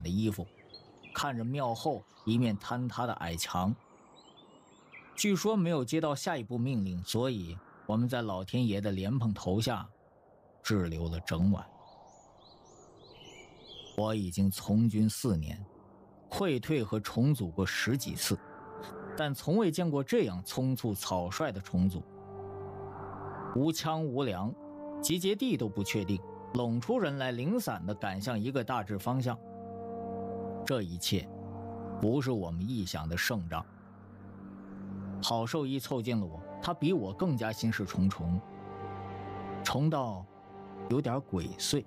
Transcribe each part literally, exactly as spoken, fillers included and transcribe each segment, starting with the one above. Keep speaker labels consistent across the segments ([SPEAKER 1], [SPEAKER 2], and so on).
[SPEAKER 1] 的衣服，看着庙后一面坍塌的矮墙。据说没有接到下一步命令，所以我们在老天爷的莲蓬头下滞留了整晚。我已经从军四年，溃退和重组过十几次，但从未见过这样匆促草率的重组。无枪无粮，集结地都不确定，拢出人来零散地赶向一个大致方向。这一切不是我们臆想的胜仗。郝寿一凑近了我，他比我更加心事重重，重到有点鬼祟。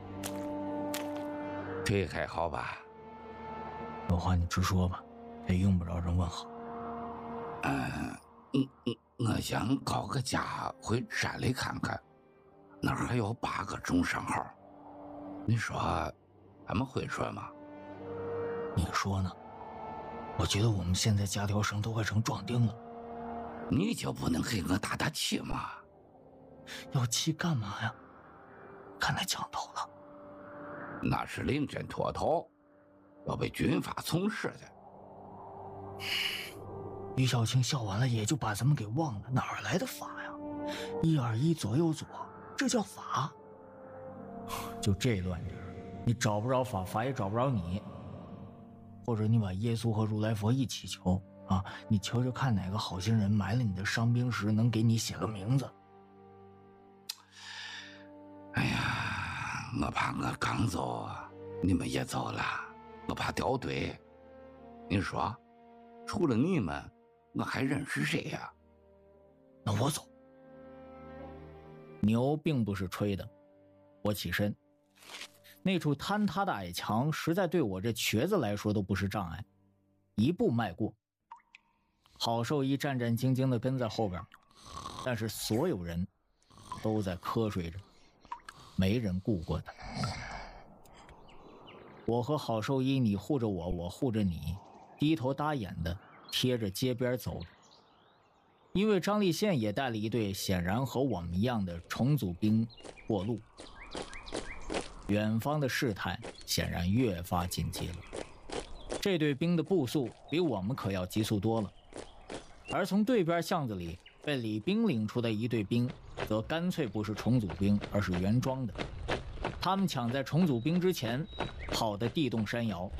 [SPEAKER 2] 这还好吧？
[SPEAKER 1] 有话你直说吧，也用不着人问好。
[SPEAKER 2] 嗯，嗯嗯，我想搞个家回山里看看，那儿还有八个中山号。你说俺们会说吗？
[SPEAKER 1] 你说呢？我觉得我们现在家条绳都快成壮丁了。
[SPEAKER 2] 你就不能给我打打气吗？
[SPEAKER 1] 要气干嘛呀？看来枪头了。
[SPEAKER 2] 那是临阵脱逃，要被军法从事的。
[SPEAKER 1] 于小青笑完了，也就把咱们给忘了。哪儿来的法呀？一二一，左右左，这叫法？就这乱劲儿，你找不着法，法也找不着你。或者你把耶稣和如来佛一起求啊，你求求看哪个好心人埋了你的伤兵时能给你写个名字。
[SPEAKER 2] 哎呀，我怕我刚走你们也走了，我怕掉队。你说除了你们我还认识谁呀？
[SPEAKER 1] 那我走。牛并不是吹的。我起身，那处坍塌的矮墙实在对我这瘸子来说都不是障碍，一步迈过。郝寿一战战兢兢地跟在后边，但是所有人都在瞌睡着，没人顾过他。我和郝寿一，你护着我，我护着你，低头搭眼的贴着街边走着。因为张立宪也带了一队显然和我们一样的重组兵过路，远方的事态显然越发紧急了。这队兵的步速比我们可要急速多了，而从对边巷子里被李兵领出的一队兵则干脆不是重组兵，而是原装的。他们抢在重组兵之前跑得地动山摇。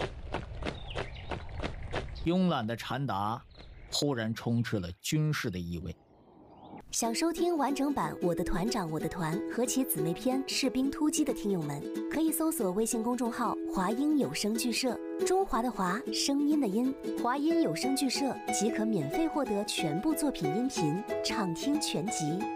[SPEAKER 1] 慵懒的禅达忽然充斥了军事的意味。
[SPEAKER 3] 想收听完整版《我的团长我的团》和其姊妹篇《士兵突击》的听友们，可以搜索微信公众号“华音有声剧社”，中华的华，声音的音，华音有声剧社即可免费获得全部作品音频，畅听全集。